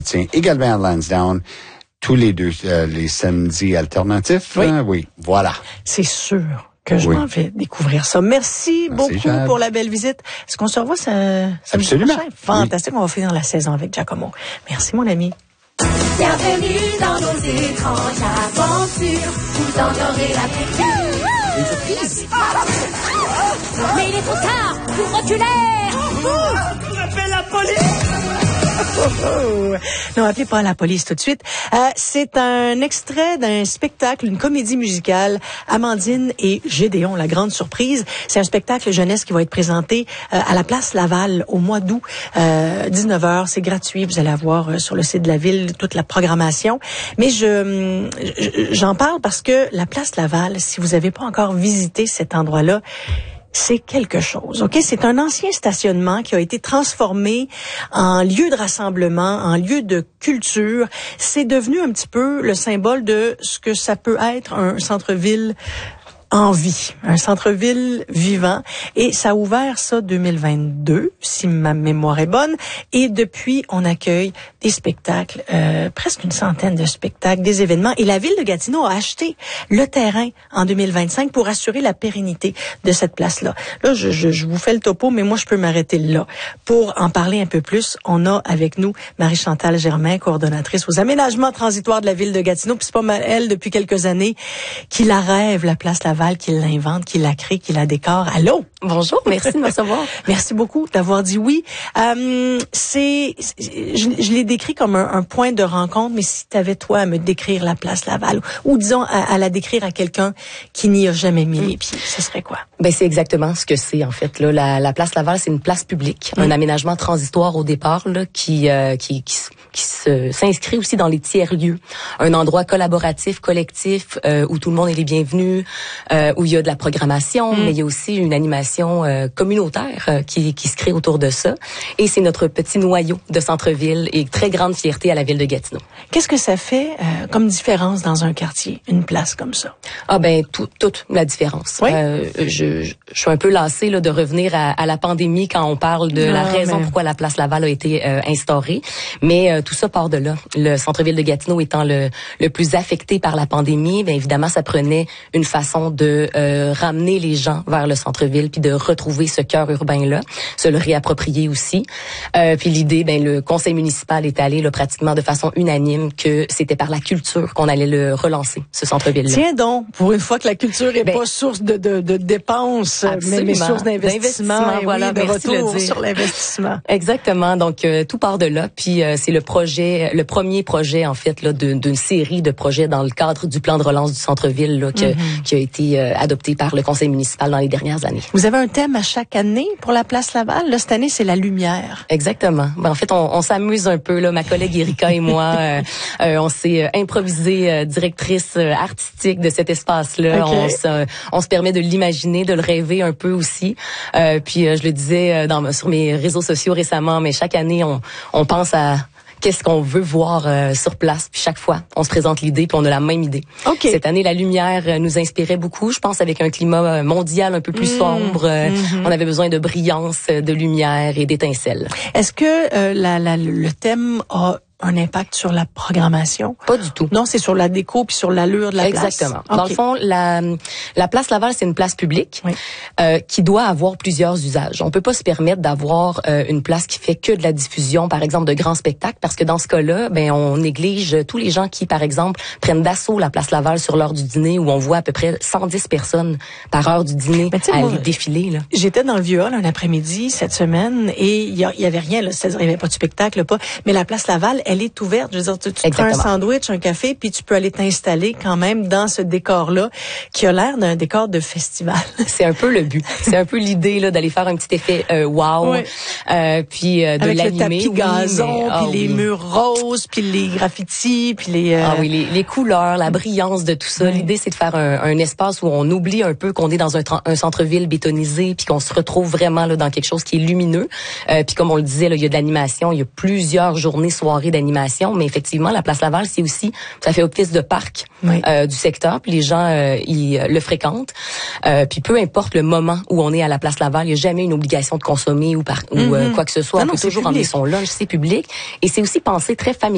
Tiens, également à Lansdowne, tous les les samedis alternatifs. Oui. Oui, voilà. C'est sûr que je m'en vais découvrir ça. Merci beaucoup Jade. pour la belle visite. Est-ce qu'on se revoit samedi Absolument. prochain? Fantastique, on va finir la saison avec Giacomo. Merci, mon ami. Bienvenue dans nos étranges aventures. Vous en aurez l'appétit. Mais il est trop tard. Vous reculez. On appelle la police! Non, appelez pas la police tout de suite. C'est un extrait d'un spectacle, une comédie musicale, Amandine et Gédéon, la grande surprise. C'est un spectacle jeunesse qui va être présenté à la place Laval au mois d'août, 19h. C'est gratuit. Vous allez avoir sur le site de la ville toute la programmation. Mais j'en parle parce que la place Laval, si vous n'avez pas encore visité cet endroit-là, c'est quelque chose, OK? C'est un ancien stationnement qui a été transformé en lieu de rassemblement, en lieu de culture. C'est devenu un petit peu le symbole de ce que ça peut être un centre-ville en vie, un centre-ville vivant. Et ça a ouvert ça 2022, si ma mémoire est bonne. Et depuis, on accueille des spectacles, presque une centaine de spectacles, des événements. Et la ville de Gatineau a acheté le terrain en 2025 pour assurer la pérennité de cette place-là. Là, je vous fais le topo, mais moi, je peux m'arrêter là. Pour en parler un peu plus, on a avec nous Marie-Chantal Germain, coordonnatrice aux aménagements transitoires de la ville de Gatineau. Puis c'est pas mal, elle, depuis quelques années, qui la rêve, la place Laval, qui l'invente, qui la crée, qui la décore. Allô? Bonjour, merci de me recevoir. Merci beaucoup d'avoir dit oui. Je l'ai décrit comme un point de rencontre, mais si tu avais, toi, à me décrire la place Laval, ou disons, à la décrire à quelqu'un qui n'y a jamais mis les pieds, ce serait quoi? Ben, c'est exactement ce que c'est, en fait. Là, la place Laval, c'est une place publique, un aménagement transitoire au départ, là, qui s'inscrit aussi dans les tiers-lieux. Un endroit collaboratif, collectif, où tout le monde est les bienvenus, où il y a de la programmation, mais il y a aussi une animation communautaire qui se crée autour de ça. Et c'est notre petit noyau de centre-ville et très grande fierté à la ville de Gatineau. Qu'est-ce que ça fait comme différence dans un quartier, une place comme ça? Ah ben toute la différence. Oui. Je suis un peu lassée là, de revenir à la pandémie quand on parle de la raison pourquoi la place Laval a été instaurée. Mais tout ça part de là. Le centre-ville de Gatineau étant le plus affecté par la pandémie, bien évidemment, ça prenait une façon de ramener les gens vers le centre-ville puis de retrouver ce cœur urbain-là, se le réapproprier aussi. Puis l'idée, ben le conseil municipal est allé là, pratiquement de façon unanime que c'était par la culture qu'on allait le relancer, ce centre-ville-là. Tiens donc, pour une fois que la culture est pas source de dépenses, mais source d'investissement. Voilà, oui, de merci de retour le dire. sur l'investissement. Exactement. Donc tout part de là. Puis c'est le premier projet en fait là d'une série de projets dans le cadre du plan de relance du centre-ville là, qui a été adopté par le conseil municipal dans les dernières années. Vous avez un thème à chaque année pour la place Laval. Là, cette année, c'est la lumière. Exactement. Ben, en fait, on s'amuse un peu là. Ma collègue Erika et moi, on s'est improvisé directrice artistique de cet espace-là. Okay. On se permet de l'imaginer, de le rêver un peu aussi. Puis je le disais sur mes réseaux sociaux récemment, mais chaque année, on pense à qu'est-ce qu'on veut voir sur place. Puis chaque fois, on se présente l'idée, puis on a la même idée. Okay. Cette année, la lumière nous inspirait beaucoup. Je pense avec un climat mondial un peu plus sombre. On avait besoin de brillance, de lumière et d'étincelles. Est-ce que le thème a un impact sur la programmation? Pas du tout. Non, c'est sur la déco puis sur l'allure de la place. Exactement. Dans le fond, la place Laval, c'est une place publique qui doit avoir plusieurs usages. On peut pas se permettre d'avoir une place qui fait que de la diffusion, par exemple, de grands spectacles, parce que dans ce cas-là, ben on néglige tous les gens qui, par exemple, prennent d'assaut la place Laval sur l'heure du dîner, où on voit à peu près 110 personnes par heure du dîner aller défiler. Là. J'étais dans le Viol un après-midi cette semaine et il y avait rien, là, c'est-à-dire il y avait pas de spectacle, mais la place Laval, elle est ouverte. Je veux dire, tu prends un sandwich, un café, puis tu peux aller t'installer quand même dans ce décor-là qui a l'air d'un décor de festival. C'est un peu le but. C'est un peu l'idée là d'aller faire un petit effet wow, puis de avec l'animer. Le tapis gazon, puis les murs roses, puis les graffitis, puis les couleurs, la brillance de tout ça. L'idée, c'est de faire un espace où on oublie un peu qu'on est dans un centre-ville bétonisé, puis qu'on se retrouve vraiment là dans quelque chose qui est lumineux. Puis comme on le disait, là, il y a de l'animation, il y a plusieurs journées, soirées d'animation, mais effectivement, la place Laval, c'est aussi, ça fait office de parc du secteur, puis les gens ils le fréquentent. Puis peu importe le moment où on est à la place Laval, il n'y a jamais une obligation de consommer ou quoi que ce soit. On peut toujours emmener son lunch, c'est public. Et c'est aussi pensé très familial.